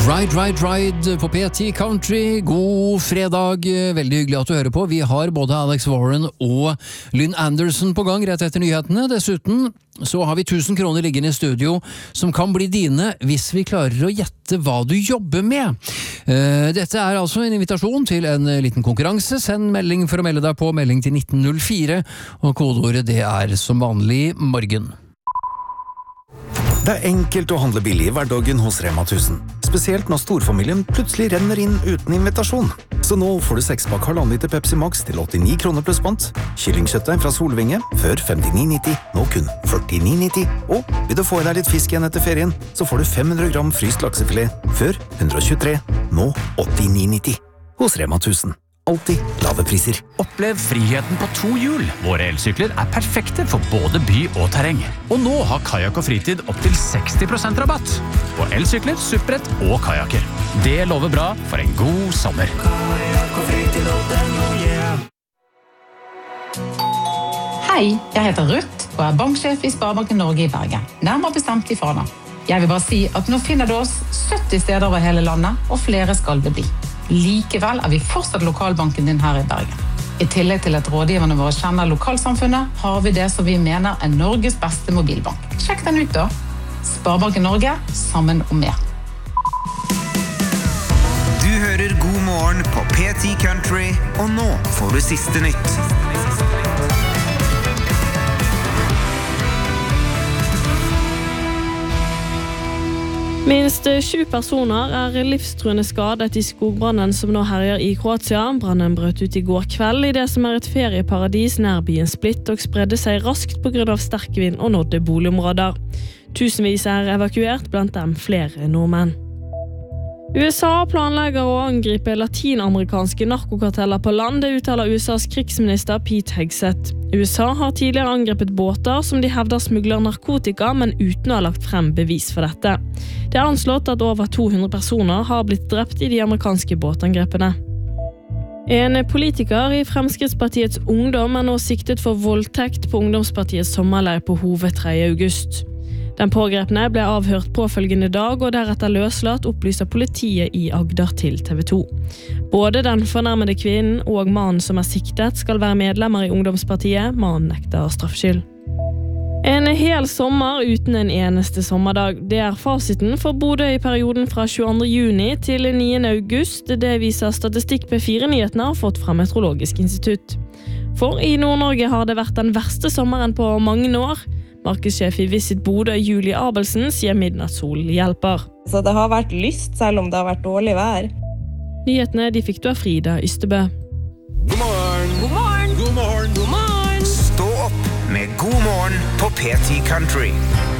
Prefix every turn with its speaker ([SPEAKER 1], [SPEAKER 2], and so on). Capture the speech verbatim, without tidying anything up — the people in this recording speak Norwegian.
[SPEAKER 1] Ride, ride, ride på P ti Country. God fredag, veldig hyggelig at du hører på. Vi har både Alex Warren og Lynn Anderson på gang rett etter nyhetene. Dessuten så har vi tusen kroner liggende i studio som kan bli dine hvis vi klarer å gjette hva du jobber med. Dette er altså en invitasjon til en liten konkurranse. Send melding for å melde deg på, melding til nitten null fire, og kodeordet det er som vanlig morgen.
[SPEAKER 2] Det er enkelt å handle billig i hverdagen hos Rema tusen. Spesielt når storfamilien plutselig renner inn uten invitasjon. Så nå får du sekspakk halvannen liter Pepsi Max til åttini kroner pluss pant. Kyllingkjøttdeig fra Solvinge før femtini nitti, nå kun førtini nitti. Og vil du få i deg litt fisk igjen etter ferien, så får du fem hundre gram fryst laksefilet før hundre og tjuetre, nå åttini nitti. Hos Rema tusen. Alltid lave priser.
[SPEAKER 3] Opplev friheten på to hjul. Våre elsykler er perfekte for både by og terreng. Og nå har kajak og fritid opp til seksti prosent rabatt. På elsykler, supprett og kajaker. Det lover bra for en god sommer. Kajak og fritid,
[SPEAKER 4] yeah. Hei, jeg heter Ruth og er banksjef i Sparebanken Norge i Bergen. Nærmere bestemt i Fana. Jeg vil bare si at nå finner du oss sytti steder over hele landet, og flere skal det bli. Likevel er vi fortsatt lokalbanken din her i Bergen. I tillegg til at rådgiverne våre kjenner lokalsamfunnet, har vi det som vi mener er Norges beste mobilbank. Sjekk den ut da. Sparebanken Norge, sammen om mer.
[SPEAKER 5] Du hører God morgen på P ti Country, og nå får du siste nytt.
[SPEAKER 6] Minst sju personer er livstruende skadet i skogbrannen som nå herjer i Kroatia. Brannen brøt ut i går kveld i det som er et ferieparadis nær byen Split og spredde seg raskt på grunn av sterk vind og nådde boligområder. Tusenvis er evakuert, blant dem flere nordmenn. U S A planlegger å angripe latinamerikanske narkokarteller på land, det uttaler U S A's krigsminister Pete Hegseth. U S A har tidligere angrepet båter som de hevder smugler narkotika, men uten å ha lagt frem bevis for dette. Det er anslått at over to hundre personer har blitt drept i de amerikanske båtangrepene. En politiker i Fremskrittspartiets ungdom er nå siktet for voldtekt på ungdomspartiets sommerleir på Hove tredje august. Den pågrepne ble avhørt påfølgende dag og deretter løslatt, opplyser politiet i Agder til T V to. Både den fornærmede kvinnen og mannen som er siktet skal være medlemmer i ungdomspartiet. Mannen nekter straffskyld. En hel sommer uten en eneste sommerdag. Det er fasiten for Bodø i perioden fra tjueandre juni til niende august. Det viser statistikk P fire-nyhetene har fått fra Meteorologisk institutt. For i Nord-Norge har det vært den verste sommeren på mange år. Markedssjef i Visit Bodø, Julie Abelsen, sier midnattssol hjelper.
[SPEAKER 7] Så det har vært lyst, selv om det har vært dårlig vær.
[SPEAKER 6] Nyhetene de fikk du av Frida Ystebø.
[SPEAKER 5] God morgen!
[SPEAKER 4] God morgen!
[SPEAKER 5] God morgen!
[SPEAKER 4] God morgen!
[SPEAKER 5] Stå opp med God morgen på P ti Country.